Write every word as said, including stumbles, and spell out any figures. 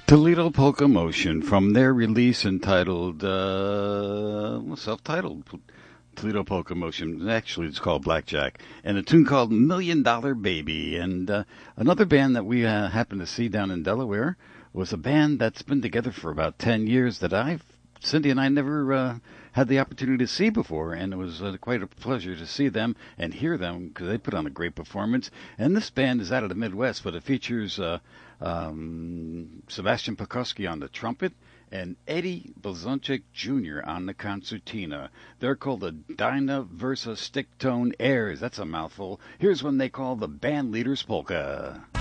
Toledo Polka Motion from their release entitled, uh, well, self-titled Toledo Polka Motion. Actually, it's called Blackjack. And a tune called Million Dollar Baby. And uh, another band that we uh, happened to see down in Delaware was a band that's been together for about ten years that I've, Cindy and I never uh, had the opportunity to see before. And it was uh, quite a pleasure to see them and hear them because they put on a great performance. And this band is out of the Midwest, but it features uh, um, Sebastian Pekoski on the trumpet and Eddie Blazonczyk Junior on the concertina. They're called the Dyna Versa Stick Tone Airs. That's a mouthful. Here's one they call the Band Leaders Polka.